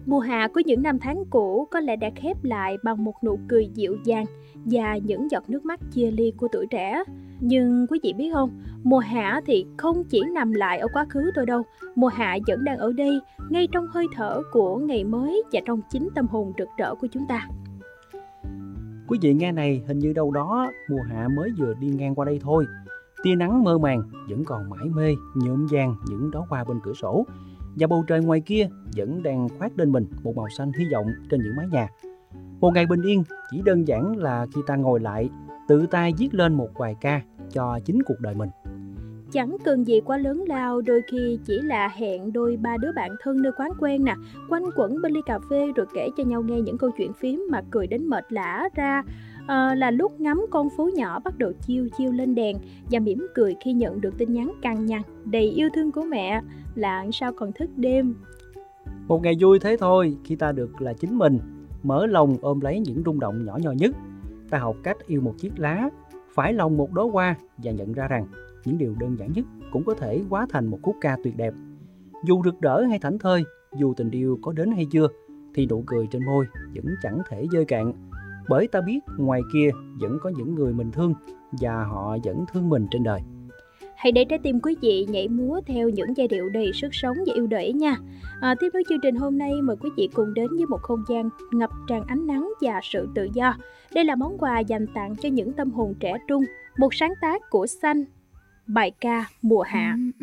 Mùa hạ của những năm tháng cũ có lẽ đã khép lại bằng một nụ cười dịu dàng và những giọt nước mắt chia ly của tuổi trẻ. Nhưng quý vị biết không, mùa hạ thì không chỉ nằm lại ở quá khứ thôi đâu. Mùa hạ vẫn đang ở đây, ngay trong hơi thở của ngày mới và trong chính tâm hồn rực rỡ của chúng ta. Quý vị nghe này, hình như đâu đó mùa hạ mới vừa đi ngang qua đây thôi. Tia nắng mơ màng vẫn còn mải mê nhuộm vàng những đóa hoa bên cửa sổ, và bầu trời ngoài kia vẫn đang khoác lên mình một màu xanh hy vọng trên những mái nhà. Một ngày bình yên chỉ đơn giản là khi ta ngồi lại, tự tay viết lên một bài ca cho chính cuộc đời mình. Chẳng cần gì quá lớn lao, đôi khi chỉ là hẹn đôi ba đứa bạn thân nơi quán quen nè, quanh quẩn bên ly cà phê rồi kể cho nhau nghe những câu chuyện phiếm mà cười đến mệt lả ra. Là lúc ngắm con phố nhỏ bắt đầu chiêu chiêu lên đèn và mỉm cười khi nhận được tin nhắn căng nhằn đầy yêu thương của mẹ là sao còn thức đêm. Một ngày vui thế thôi, khi ta được là chính mình, mở lòng ôm lấy những rung động nhỏ nhoi nhất. Ta học cách yêu một chiếc lá, phải lòng một đóa hoa, và nhận ra rằng những điều đơn giản nhất cũng có thể hóa thành một khúc ca tuyệt đẹp. Dù rực rỡ hay thảnh thơi, dù tình yêu có đến hay chưa, thì nụ cười trên môi vẫn chẳng thể vơi cạn. Bởi ta biết ngoài kia vẫn có những người mình thương, và họ vẫn thương mình trên đời. Hãy để trái tim quý vị nhảy múa theo những giai điệu đầy sức sống và yêu đời nha. Tiếp nối chương trình hôm nay, mời quý vị cùng đến với một không gian ngập tràn ánh nắng và sự tự do. Đây là món quà dành tặng cho những tâm hồn trẻ trung, một sáng tác của Xanh, bài ca Mùa Hạ.